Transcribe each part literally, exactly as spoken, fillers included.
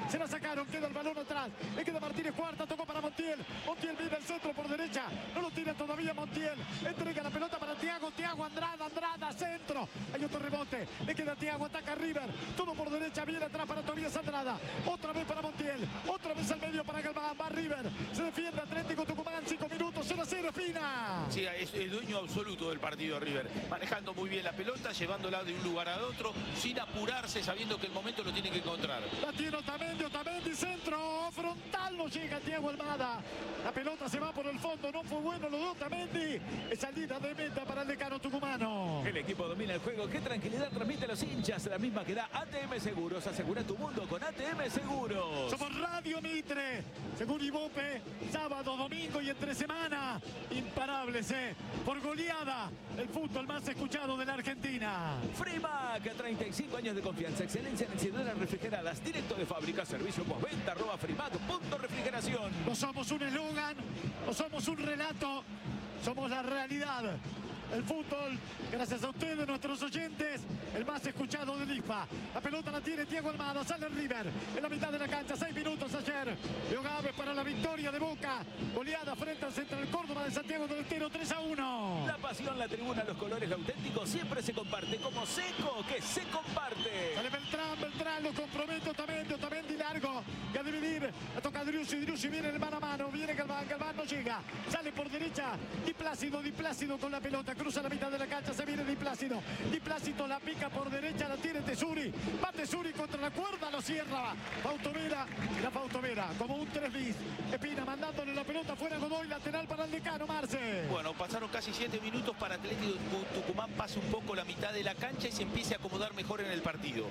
Se la sacaron, queda el balón atrás. Le queda Martínez Cuarta, tocó para Montiel. Montiel viene el centro por derecha. No lo tira todavía Montiel. Entrega la pelota para Thiago. Thiago Andrada, Andrada, centro. Hay otro rebote. Le queda Thiago, ataca River. Todo por derecha, viene atrás para Tobias Andrada. Otra vez para Montiel. Otra vez al medio para Galván. Va River. Se defiende Atlético Tucumán. cinco minutos, cero a cero, Espina. Sí, es el dueño absoluto del partido River. Manejando muy bien la pelota, llevándola de un lugar a otro, sin apurarse, sabiendo que el momento lo tiene que encontrar. La tiene Otamendi, Otamendi, centro. Frontal no llega Thiago Almada. La pelota se va por el fondo. No fue bueno lo de Otamendi. Es salida de meta para el decano tucumano. El equipo domina el juego. Qué tranquilidad transmite a los hinchas. La misma que da A T M Seguros. Asegura tu mundo con A T M Seguros. Somos Radio Mitre. Según Ibope, sábado, domingo y entre semana. Imparables, ¿eh? Por goleada. El fútbol más escuchado de la Argentina. Frimac, treinta y cinco años de confianza. Excelencia en encidedoras refrigeradas. Directo de fábrica. Servicio postventa. Arroba Frimac. Punto refrigeración. No somos un eslogan. No somos un relato. Somos la realidad. El fútbol, gracias a ustedes, nuestros oyentes, el más escuchado del I F A. La pelota la tiene Thiago Almada, sale River en la mitad de la cancha, seis minutos ayer. Leo Gávez para la victoria de Boca. Goleada frente al Central Córdoba de Santiago del Estero, tres a uno. La pasión, la tribuna, los colores, lo auténtico siempre se comparte. Como Seco, que se comparte. Sale Beltrán, Beltrán lo compromete Otamendi, Otamendi largo. Y a dividir, la toca Driussi, Driussi viene el mano a mano, viene Galván, Galván no llega. Sale por derecha, Di Plácido, Di Plácido con la pelota. Cruza la mitad de la cancha, se viene Di Plácido. Di Plácido la pica por derecha, la tiene Tesuri. Va Tesuri contra la cuerda, lo cierra. Fausto Vera, la Fausto Vera, como un tres bis. Espina mandándole la pelota fuera Godoy, lateral para el decano, Marce. Bueno, pasaron casi siete minutos para Atlético Tucumán pase un poco la mitad de la cancha y se empiece a acomodar mejor en el partido.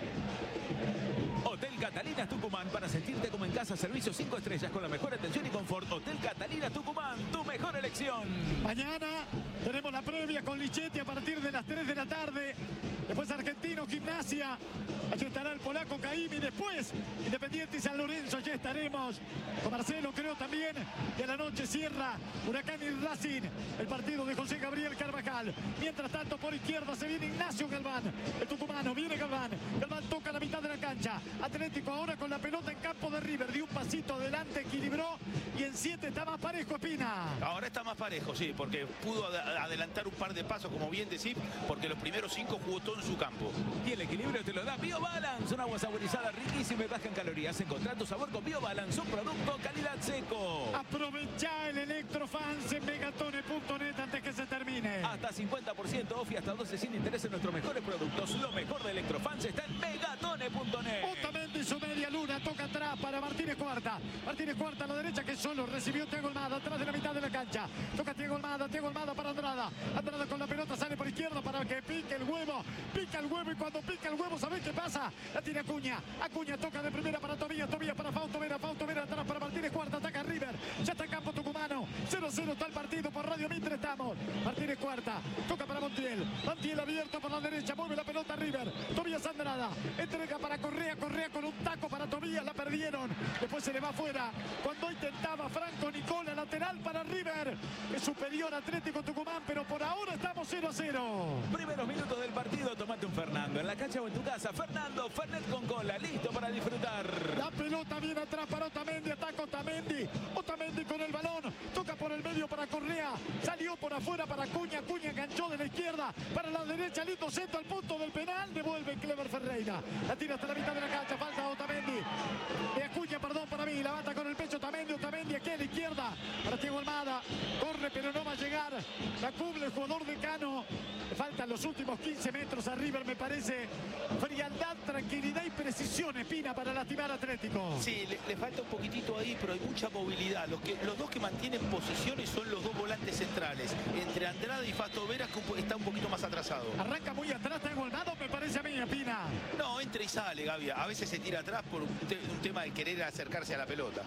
Hotel Catalinas Tucumán, para sentirte como en casa, servicios cinco estrellas con la mejor atención y confort. Hotel Catalinas Tucumán, tu mejor elección. Mañana tenemos la previa con Lichetti a partir de las tres de la tarde. Después Argentino, Gimnasia. Allí estará el polaco Caimi. Después Independiente y San Lorenzo. Allí estaremos con Marcelo, creo también. Y a la noche cierra Huracán y Racing. El partido de José Gabriel Carvajal. Mientras tanto, por izquierda se viene Ignacio Galván. El tucumano, viene Galván. Galván toca la mitad de la cancha. Atlético ahora con la pelota en campo de River. Dio un pasito adelante, equilibró. Y en siete está más parejo, Espina. Ahora está más parejo, sí, porque pudo ad adelantar un par de pasos, como bien decís, porque los primeros cinco jugó todo en su campo. Y el equilibrio te lo da BioBalance, una agua saborizada riquísima y baja en calorías. Encontrá tu sabor con BioBalance, un producto calidad Seco. Aprovechá el Electrofans en megatone punto net antes que se termine. Hasta cincuenta por ciento off y hasta doce sin interés en nuestros mejores productos. Lo mejor de Electrofans está en megatone punto net. Otamendi su media luna, toca atrás para Martínez Cuarta. Martínez Cuarta a la derecha que solo recibió Thiago Almada, atrás de la mitad de la cancha. Toca Thiago Almada, Thiago Almada para Andrada. Andrada con la pelota sale por izquierda para que pique el huevo. Pica el huevo y cuando pica el huevo, ¿sabés qué pasa? La tiene Acuña. Acuña toca de primera para Tobías, Tobías para Fausto Vera, Fausto Vera atrás para Martínez Cuarta, ataca River. Ya está en campo tucumano. cero a cero está el partido, por Radio Mitre estamos. Martínez Cuarta, toca para Montiel. Montiel abierto por la derecha, mueve la pelota River. Tobías Andrada, entrega para Correa, Correa con un taco para Tobías, la perdieron. Después se le va afuera. Cuando intentaba Franco Nicola, lateral para River. Es superior Atlético Tucumán, pero por ahora estamos cero a cero. Primeros minutos del partido, tomate un Fernando en la cancha o en tu casa. Fernando, Fernet con cola, listo para disfrutar. La pelota viene atrás para Otamendi, ataca Otamendi. Otamendi con el balón, toca por el medio para Correa. Salió por afuera para Acuña, Acuña enganchó de la izquierda para la derecha, lindo centro al punto del penal. Devuelve Clever Ferreira. La tira hasta la mitad de la cancha, falta Otamendi. De Acuña, perdón, para mí. La bata con el pecho Otamendi, Otamendi aquí a la izquierda. Para Thiago Almada. Corre pero no va a llegar. La cubre el jugador de Cano. Le faltan los últimos quince metros a River, me parece. Frialdad, tranquilidad y precisión, Espina, para lastimar a Atlético. Sí, le, le falta un poquitito ahí, pero hay mucha movilidad. Los, que, los dos que mantienen posiciones son los dos volantes centrales. Entre Andrada y Fausto Vera, que está un poquito más atrasado. Arranca muy atrás, está engolmado, me parece a mí, Espina. No, entra y sale, Gaby. A veces se tira atrás por un, te, un tema de querer acercarse a la pelota.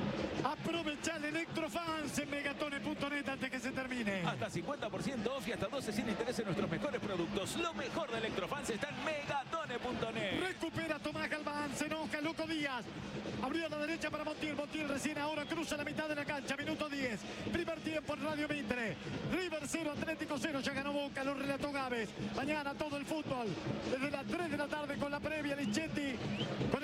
Aprovecha el Electrofans en megatone punto net antes que se termine. Hasta cincuenta por ciento off y hasta doce sin interés en nuestros mejores productos. Lo mejor de Electrofans está en megatone punto net. Recupera Tomás Galván, se enoja Loco Díaz. Abrió a la derecha para Montiel. Montiel recién ahora cruza la mitad de la cancha. Minuto diez. Primer tiempo en Radio Mitre. River cero, Atlético cero. Ya ganó Boca, lo relató Gávez. Mañana todo el fútbol. Desde las tres de la tarde con la previa Lichetti. Con